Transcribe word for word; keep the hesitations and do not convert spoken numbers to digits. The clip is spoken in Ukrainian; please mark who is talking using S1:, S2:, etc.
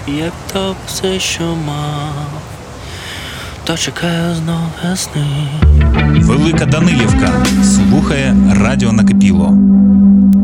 S1: як то все, що мав, то чекаю знов весни.
S2: Велика Данилівка слухає радіо Накипіло.